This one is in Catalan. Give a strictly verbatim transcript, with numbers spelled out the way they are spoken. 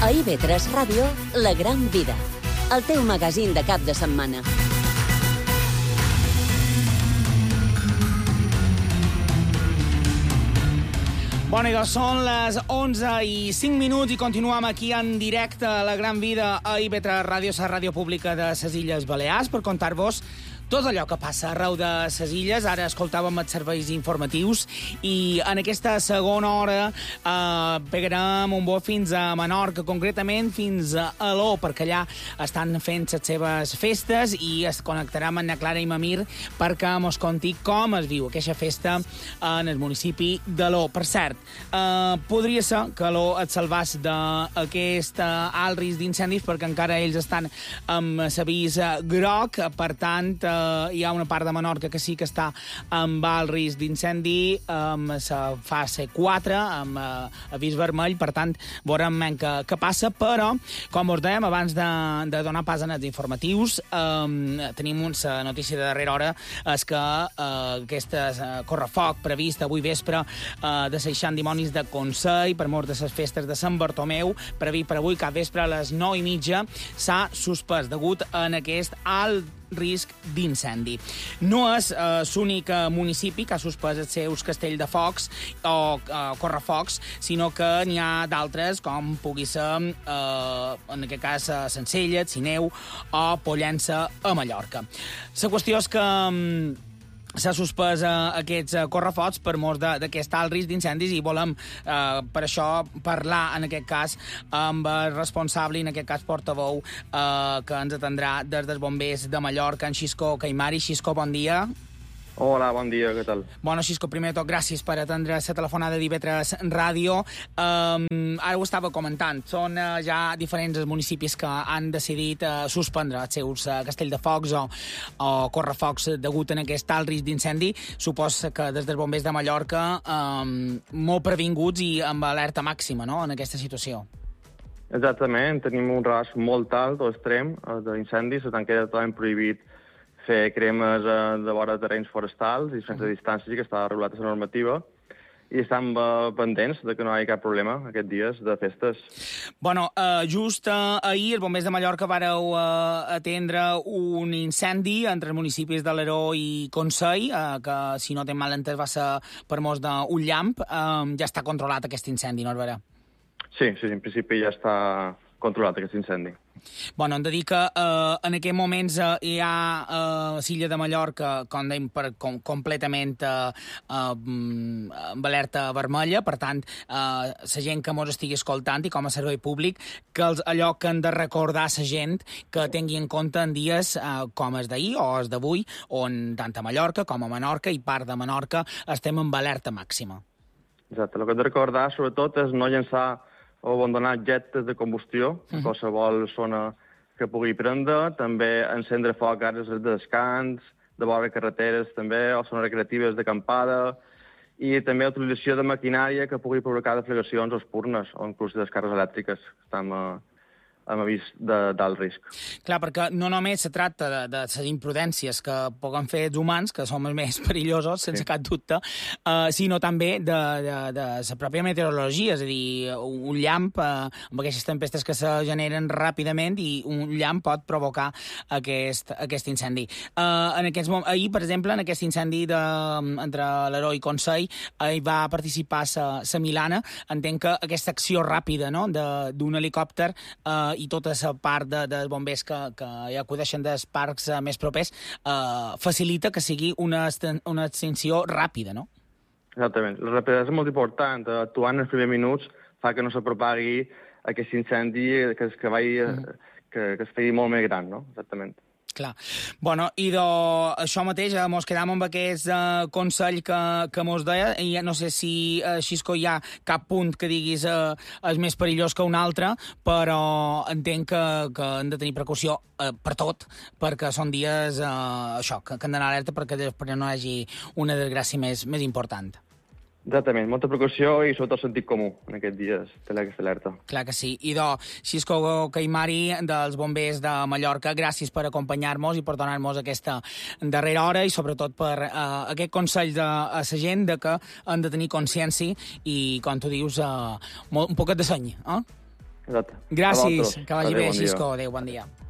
A I V tres Ràdio, La Gran Vida, el teu magazín de cap de setmana. Bona, i doncs són les onze i cinc minuts i continuem aquí en directe a La Gran Vida a I V tres Ràdio, la ràdio pública de les Illes Balears, per contar-vos tot allò que passa arreu de les illes. Ara escoltàvem els serveis informatius i en aquesta segona hora eh, pegarem un bot fins a Menorca, concretament fins a Aló, perquè allà estan fent les seves festes i es connectarem amb na Clara i Mamir perquè mos conti com es viu aquesta festa en el municipi d'Aló. Per cert, eh, podria ser que Aló et salvàs d'aquest eh, alt risc d'incendis perquè encara ells estan amb l'avís groc, per tant, eh, hi ha una part de Menorca que sí que està amb alt risc d'incendi, amb la fase quatre, amb uh, avís vermell, per tant, veurem què, què passa, però, com us dèiem, abans de, de donar pas en els informatius, um, tenim una notícia de darrera hora, és que uh, aquesta uh, correfoc previst avui vespre uh, de seixanta dimonis de Consell per mort de les festes de Sant Bartomeu, previst per avui cap vespre a les nou i mitja, s'ha suspès degut en aquest alt risc d'incendi. No és eh, l'únic municipi que ha suspès els seus castell de focs o eh, correfocs, sinó que n'hi ha d'altres, com pugui ser, eh, en aquest cas, a Sencelles, Sineu o Pollença a Mallorca. La qüestió és que s'ha suspès eh, aquests eh, correfocs per mort d'aquest alt risc d'incendis i volem, eh, per això, parlar, en aquest cas, amb el responsable, i en aquest cas portaveu, eh, que ens atendrà des dels bombers de Mallorca, en Xisco Caimari. Xisco, bon dia. Hola, bon dia, què tal? Bueno, Xisco, primer de tot, gràcies per atendre la telefonada d'I V tres Ràdio. Um, ara ho estava comentant, són uh, ja diferents els municipis que han decidit uh, suspendre els seus uh, castell de focs o, o correfocs degut en aquest alt risc d'incendi. Suposo que des dels bombers de Mallorca um, molt previnguts i amb alerta màxima, no?, en aquesta situació. Exactament, tenim un rasc molt alt o extrem d'incendis, per tant queda totalment prohibit fer cremes eh, de vora de terrenys forestals i sense distància, que està regulat a la normativa, i estem eh, pendents de que no hi hagi cap problema aquests dies de festes. Bueno, eh, just eh, ahir els bombers de Mallorca vareu eh, atendre un incendi entre els municipis d'Alaró i Consell, eh, que, si no tinc mal entès, va ser per mos d'un llamp. Eh, ja està controlat aquest incendi, no, Albera? Sí, sí, en principi ja està controlat aquest incendi. Bueno, hem de dir que eh, en aquests moments eh, hi ha eh, l'illa de Mallorca, com dèiem, per, com, completament eh, eh, amb alerta vermella, per tant, eh, la gent que ens estigui escoltant i com a servei públic, que els, allò que han de recordar la gent que tingui en compte en dies eh, com els d'ahir o els d'avui, on tant a Mallorca com a Menorca i part de Menorca estem amb alerta màxima. Exacte, el que hem de recordar, sobretot, és no llançar o abandonar objectes de combustió, en uh-huh. qualsevol zona que pugui prendre, també encendre foc a àrees de descans, de vora carreteres també, o zones recreatives d'acampada, i també utilització de maquinària que pugui provocar deflagracions o espurnes, o inclús descàrregues elèctriques, que estan a, amb avís d'alt risc. Clar, perquè no només se tracta de, de les imprudències que poden fer els humans, que som els més perillosos, sense sí. cap dubte, uh, sinó també de, de, de la pròpia meteorologia, és a dir, un llamp, uh, amb aquestes tempestes que se generen ràpidament, i un llamp pot provocar aquest, aquest incendi. Uh, en aquests moments, ahir, per exemple, en aquest incendi de, entre l'Alaró i Consell, uh, hi va participar la Milana. Entenc que aquesta acció ràpida, no?, d'un helicòpter, uh, i tota la part de, dels bombers que, que hi acudeixen dels parcs uh, més propers, uh, facilita que sigui una, una extinció ràpida, no? Exactament. La rapidesa és molt important. Actuar en els primers minuts fa que no se propagui aquest incendi, que, que, vagi, mm. que, que es faci molt més gran, no? Exactament. Clar. Bueno, i de això mateix, eh, mos quedam amb aquest eh, consell que, que mos deia, i no sé si, eh, Xisco, hi ha cap punt que diguis eh, és més perillós que un altre, però entenc que, que hem de tenir precaució eh, per tot, perquè són dies, eh, això, que, que han d'anar alerta perquè després no hi hagi una desgràcia més, més important. Exactament, molta precaució i sobretot sentit comú en aquests dies de aquesta alerta. Clar que sí. I de Xisco Caimari, dels bombers de Mallorca, gràcies per acompanyar-nos i per donar-nos aquesta darrera hora i sobretot per eh, aquest consell de, a la gent de que han de tenir consciència i, com tu dius, eh, molt, un poquet de seny, eh? Exacte. Gràcies, A que vagi Adéu, bé, bon dia. Xisco. Adéu, bon dia.